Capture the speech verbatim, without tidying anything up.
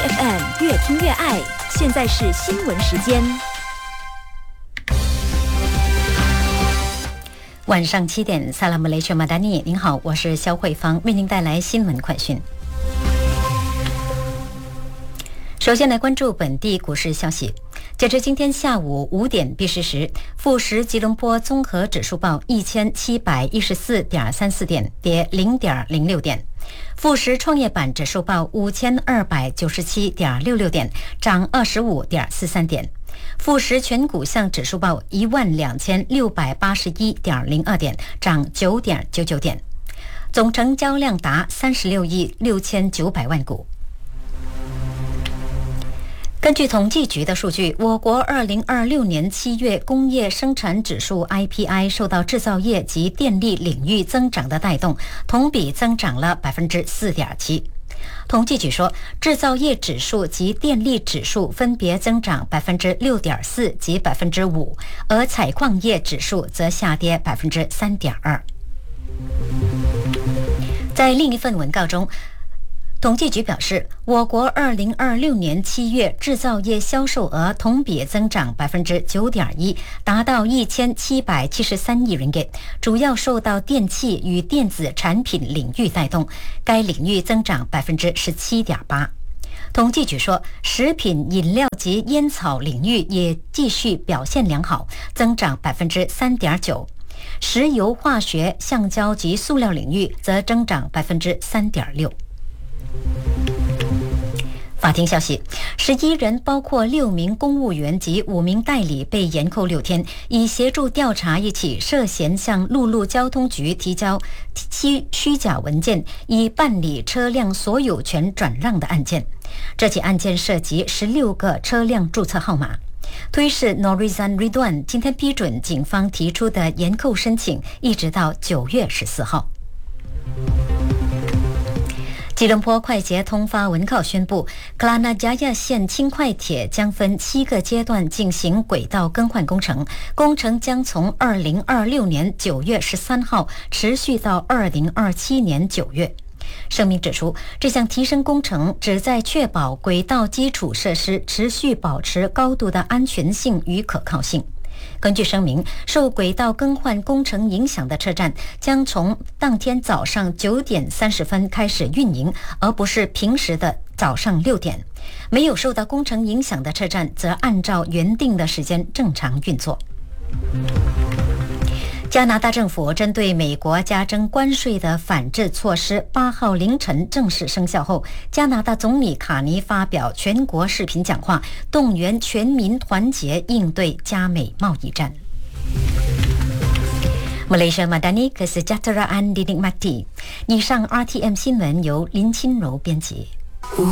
F M 越听越爱，现在是新闻时间。 晚上七点，萨拉姆雷雪马达尼，您好，我是肖慧芳，为您带来新闻快讯。首先来关注本地股市消息。截至今天下午五点闭市时，富时吉隆坡综合指数报一千七百一十四点三四点，跌零点零六点；富时创业板指数报五千二百九十七点六六点，涨二十五点四三点；富时全股项指数报一万两千六百八十一点零二点，涨九点九九点。总成交量达三十六亿六千九百万股。根据统计局的数据，我国二零二六年七月工业生产指数 I P I 受到制造业及电力领域增长的带动，同比增长了 百分之四点七。统计局说，制造业指数及电力指数分别增长 百分之六点四 及 百分之五， 而采矿业指数则下跌 百分之三点二。在另一份文告中，统计局表示，我国二零二六年七月制造业销售额同比增长 百分之九点一， 达到一千七百七十三亿ringgit，主要受到电器与电子产品领域带动，该领域增长 百分之十七点八。统计局说，食品、饮料及烟草领域也继续表现良好，增长 百分之三点九。石油化学、橡胶及塑料领域则增长 百分之三点六。法庭消息，十一人包括六名公务员及五名代理被延扣六天，以协助调查一起涉嫌向陆路交通局提交虚虚假文件，以办理车辆所有权转让的案件。这起案件涉及十六个车辆注册号码。推事 Norizan Ridwan 今天批准警方提出的延扣申请，一直到九月十四号。吉隆坡快捷通发文告宣布，克拉纳加亚线轻快铁将分七个阶段进行轨道更换工程，工程将从二零二六年九月十三号持续到二零二七年九月。声明指出，这项提升工程旨在确保轨道基础设施持续保持高度的安全性与可靠性。根据声明，受轨道更换工程影响的车站将从当天早上九点三十分开始运营，而不是平时的早上六点。没有受到工程影响的车站则按照原定的时间正常运作。加拿大政府针对美国加征关税的反制措施八号凌晨正式生效后，加拿大总理卡尼发表全国视频讲话，动员全民团结应对加美贸易战。Malaysia Madani Kesejahteraan dinikmati。以上 R T M 新闻由林清柔编辑。